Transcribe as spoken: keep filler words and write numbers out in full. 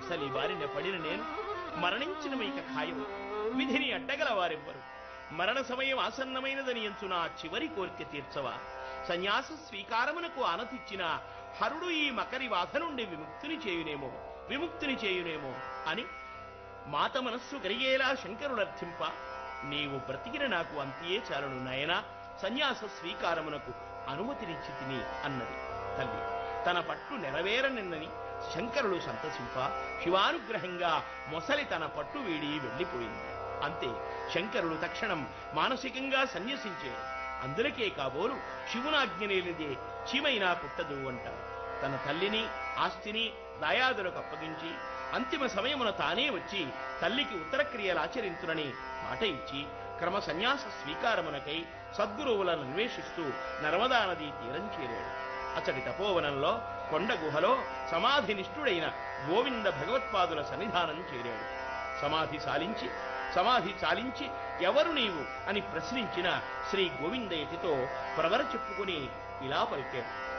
సలి బారిన పడిన నేను మరణించిన మీక ఖాయం. విధిని అడ్డగల వారెవ్వరు. మరణ సమయం ఆసన్నమైనదని ఎంచు నా చివరి కోరిక తీర్చవా? సన్యాస స్వీకారమునకు ఆనతిచ్చిన హరుడు ఈ మకరి బాధ నుండి విముక్తిని చేయునేమో విముక్తిని చేయునేమో అని మాత మనస్సు గరిగేలా శంకరులర్థింప, నీవు బ్రతికిన నాకు అంతియే చాలును నయనా, సన్యాస స్వీకారమునకు అనుమతినిచ్చి తిని అన్నది తల్లి. తన పట్టు నెరవేరనిన్నని శంకరులు సంతసింప, శివానుగ్రహంగా మొసలి తన పట్టు వీడి వెళ్లిపోయింది. అంతే, శంకరులు తక్షణం మానసికంగా సన్యసించే. అందులకే కాబోలు శివునాజ్ఞ లేనిదే చీమైనా పుట్టదు అంటారు. తన తల్లిని ఆస్తిని దాయాదులకు అప్పగించి అంతిమ సమయమున తానే వచ్చి తల్లికి ఉత్తరక్రియలాచరించునని మాట ఇచ్చి క్రమ సన్యాస స్వీకారమునకై సద్గురువులను అన్వేషిస్తూ నర్మదా నదీ తీరం చేరాడు. అతడి తపోవనంలో కొండ గుహలో సమాధినిష్ఠుడైన గోవింద భగవత్పాదుల సన్నిధానం చేరాడు. సమాధి సాలించి సమాధి చాలించి ఎవరు నీవు అని ప్రశ్నించిన శ్రీ గోవిందయతితో ప్రవర చెప్పుకుని ఇలా పలికాడు.